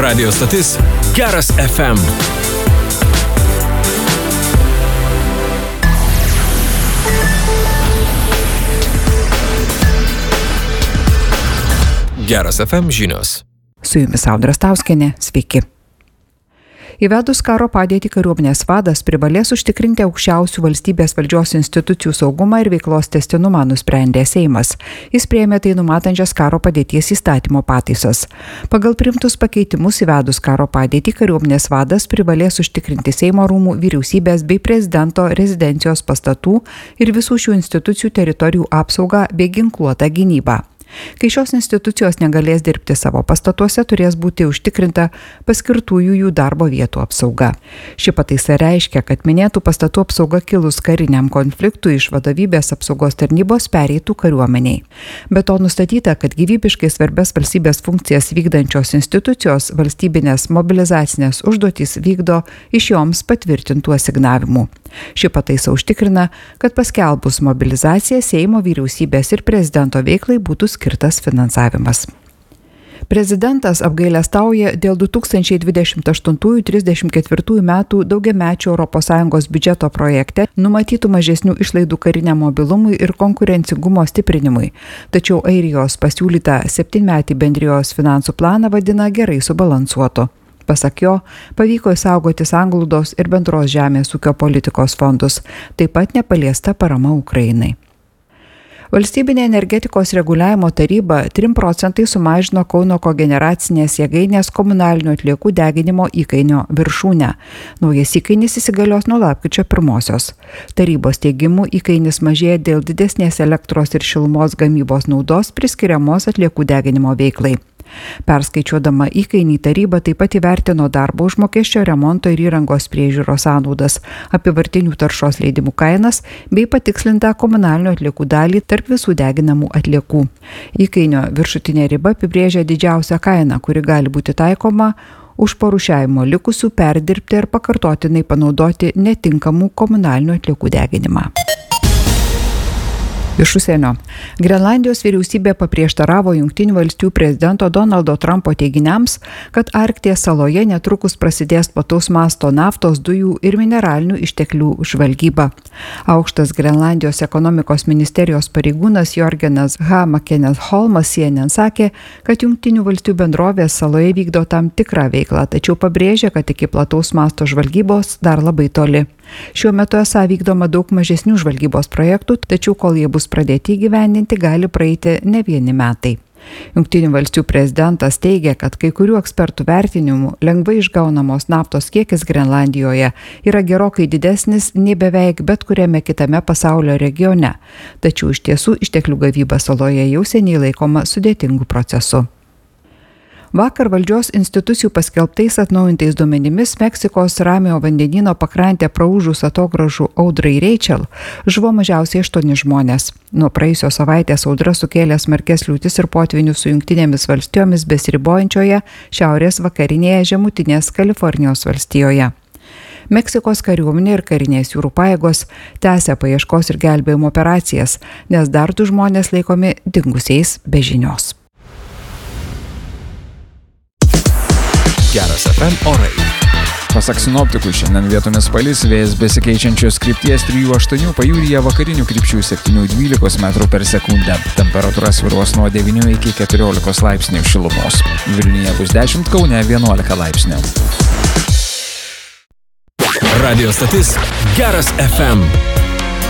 Radio stotis Geras FM. Geras FM žinios. Su jumis Audra Stauskienė. Sveiki. Įvedus karo padėtį kariuomenės vadas privalės užtikrinti aukščiausių valstybės valdžios institucijų saugumą ir veiklos tęstinumą, nusprendė Seimas. Jis priėmė tai numatančias karo padėties įstatymo pataisas. Pagal priimtus pakeitimus įvedus karo padėtį kariuomenės vadas privalės užtikrinti Seimo rūmų, vyriausybės bei prezidento rezidencijos pastatų ir visų šių institucijų teritorijų apsaugą bei ginkluotą gynybą. Kai šios institucijos negalės dirbti savo pastatuose, turės būti užtikrinta paskirtųjų jų darbo vietų apsauga. Ši pataisa reiškia, kad minėtų pastatų apsauga kilus kariniam konfliktui iš vadovybės apsaugos tarnybos pereitų kariuomeniai. Be to nustatyta, kad gyvybiškai svarbias valstybės funkcijas vykdančios institucijos valstybinės mobilizacinės užduotys vykdo iš joms patvirtintų asignavimų. Ši pataisa užtikrina, kad paskelbus mobilizaciją Seimo, vyriausybės ir prezidento veiklai būtų skirtas finansavimas. Prezidentas apgailestauja dėl 2028-34 metų daugiamečio ES biudžeto projekte numatytų mažesnių išlaidų kariniam mobilumui ir konkurencingumo stiprinimui. Tačiau Airijos pasiūlytą 7-metį bendrijos finansų planą vadina gerai subalansuotu. Pasak jo, pavyko išsaugoti sanglaudos ir bendros žemės ūkio politikos fondus, taip pat nepaliesta parama Ukrainai. Valstybinė energetikos reguliavimo taryba 3% sumažino Kauno kogeneracinės jėgainės komunalinių atliekų deginimo įkainio viršūnę. Naujas įkainis įsigalios nuo lapkričio 1. Tarybos teigimu įkainis mažėja dėl didesnės elektros ir šilumos gamybos naudos priskiriamos atliekų deginimo veiklai. Perskaičiuodama įkainį, taryba taip pat įvertino darbo užmokesčio, remonto ir įrangos priežiūros sąnaudas, apyvartinių taršos leidimų kainas bei patikslintą komunalinių atliekų dalį tarp visų deginamų atliekų. Įkainio viršutinė riba apibrėžia didžiausią kainą, kuri gali būti taikoma už po rūšiavimo likusių perdirbti ar pakartotinai panaudoti netinkamų komunalinių atliekų deginimą. Iš užsienio. Grenlandijos vyriausybė paprieštaravo Jungtinių valstijų prezidento Donaldo Trumpo teiginiams, kad Arkties saloje netrukus prasidės plataus masto naftos, dujų ir mineralinių išteklių žvalgyba. Aukštas Grenlandijos ekonomikos ministerijos pareigūnas Jorgenas H. Makenes-Holmas CNN sakė, kad Jungtinių valstijų bendrovės saloje vykdo tam tikrą veiklą, tačiau pabrėžė, kad iki plataus masto žvalgybos dar labai toli. Šiuo metu esą vykdoma daug mažesnių žvalgybos projektų, tačiau kol jie bus pradėti įgyvendinti, gali praeiti ne vieni metai. Jungtinių valstijų prezidentas teigia, kad kai kurių ekspertų vertinimų lengvai išgaunamos naftos kiekis Grenlandijoje yra gerokai didesnis nei beveik bet kuriame kitame pasaulio regione. Tačiau iš tiesų išteklių gavyba saloje jau seniai laikoma sudėtingu procesu. Vakar valdžios institucijų paskelbtais atnaujintais duomenimis Meksikos Ramiojo vandenyno pakrantę praūžus atogrąžų audrai Rachel žuvo mažiausiai 8 žmonės. Nuo praėjusios savaitės audra sukėlė smarkias liūtis ir potvynius su Jungtinėmis valstijomis besiribojančioje šiaurės vakarinėje žemutinės Kalifornijos valstijoje. Meksikos kariuomenė ir karinės jūrų pajėgos tęsia paieškos ir gelbėjimo operacijas, nes dar 2 žmonės laikomi dingusiais be žinios. Geras FM orai. Pasak sinoptikų, šiandien vietomis palis, vėjas besikeičiančios krypties 3-8, pajūryje vakarinių krypčių 7-12 m/s. Temperatūra svyruos nuo 9 iki 14 laipsnių šilumos. Vilniuje bus 10, Kaune 11 laipsnių. Radio stotis Geras FM.